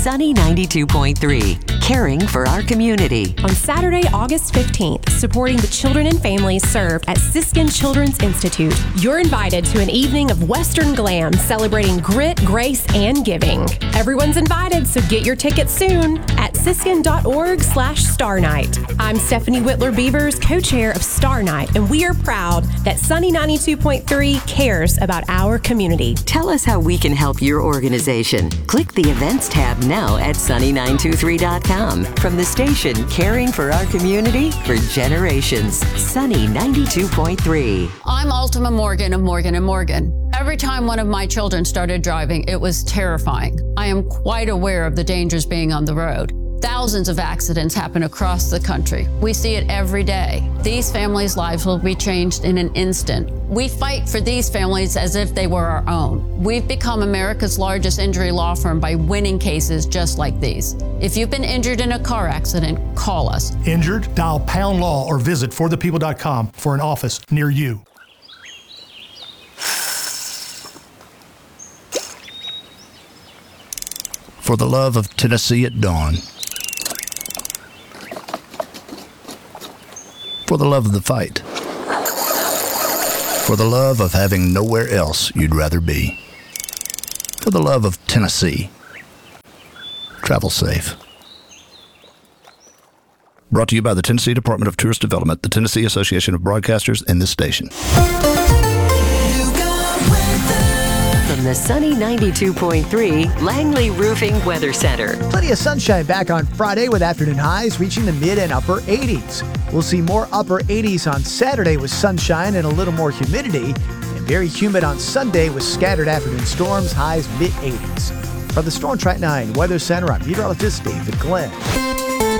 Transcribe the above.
Sunny 92.3, caring for our community. On Saturday, August 15th, supporting the children and families served at Siskin Children's Institute, you're invited to an evening of Western glam celebrating grit, grace, and giving. Everyone's invited, so get your tickets soon at siskin.org/Star Night. I'm Stephanie Whitler Beavers, co-chair of Star Night, and we are proud that Sunny 92.3 cares about our community. Tell us how we can help your organization. Click the events tab now at sunny923.com. From the station caring for our community for generations. Sunny 92.3. I'm Ultima Morgan of Morgan & Morgan. Every time one of my children started driving, it was terrifying. I am quite aware of the dangers being on the road. Thousands of accidents happen across the country. We see it every day. These families' lives will be changed in an instant. We fight for these families as if they were our own. We've become America's largest injury law firm by winning cases just like these. If you've been injured in a car accident, call us. Injured? Dial Pound Law or visit forthepeople.com for an office near you. For the love of Tennessee at dawn. For the love of the fight. For the love of having nowhere else you'd rather be. For the love of Tennessee. Travel safe. Brought to you by the Tennessee Department of Tourist Development, the Tennessee Association of Broadcasters, and this station. From the Sunny 92.3 Langley Roofing Weather Center. Plenty of sunshine back on Friday with afternoon highs reaching the mid and upper 80s. We'll see more upper 80s on Saturday with sunshine and a little more humidity, and very humid on Sunday with scattered afternoon storms, highs mid 80s. From the Storm Track 9 Weather Center, I'm meteorologist David Glenn.